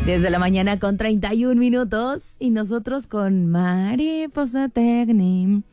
Desde la mañana con 31 minutos y nosotros con Mariposa Technicolor.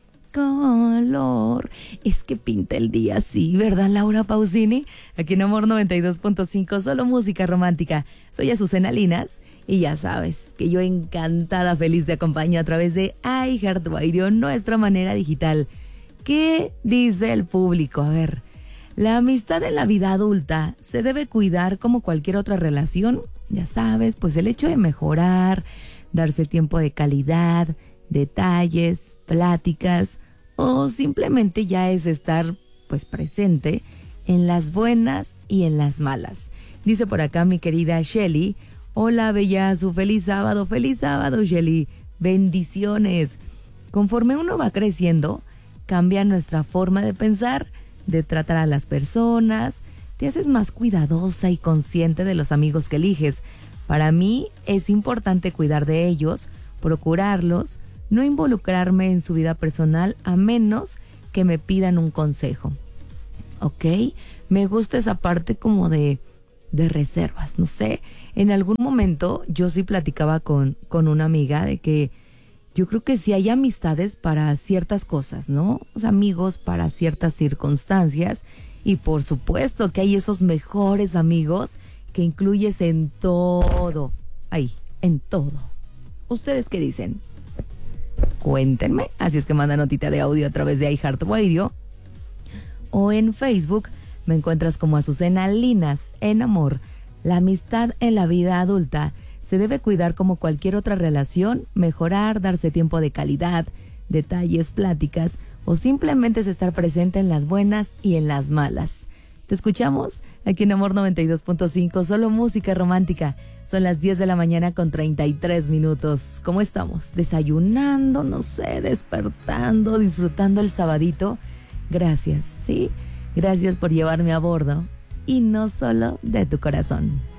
Es que pinta el día así, ¿verdad, Laura Pausini? Aquí en Amor 92.5, solo música romántica. Soy Azucena Linas y ya sabes que yo encantada, feliz de acompañar a través de iHeartRadio, nuestra manera digital. ¿Qué dice el público? A ver, la amistad en la vida adulta se debe cuidar como cualquier otra relación. Ya sabes, pues el hecho de mejorar, darse tiempo de calidad, detalles, pláticas o simplemente ya es estar pues presente en las buenas y en las malas. Dice por acá mi querida Shelly, hola bellazo, feliz sábado Shelly, bendiciones. Conforme uno va creciendo, cambia nuestra forma de pensar, de tratar a las personas, te haces más cuidadosa y consciente de los amigos que eliges. Para mí es importante cuidar de ellos, procurarlos, no involucrarme en su vida personal a menos que me pidan un consejo. ¿Ok? Me gusta esa parte como de reservas, no sé. En algún momento yo sí platicaba con una amiga de que yo creo que sí hay amistades para ciertas cosas, ¿no? O sea, amigos para ciertas circunstancias. Y por supuesto que hay esos mejores amigos que incluyes en todo. Ay, en todo. ¿Ustedes qué dicen? Cuéntenme. Así es que manda notita de audio a través de iHeartRadio. O en Facebook me encuentras como Azucena Linas en Amor. La amistad en la vida adulta se debe cuidar como cualquier otra relación, mejorar, darse tiempo de calidad, detalles, pláticas o simplemente es estar presente en las buenas y en las malas. Te escuchamos aquí en Amor 92.5, solo música romántica. Son las 10 de la mañana con 33 minutos. ¿Cómo estamos? ¿Desayunando? No sé, despertando, disfrutando el sabadito. Gracias, ¿sí? Gracias por llevarme a bordo. Y no solo de tu corazón.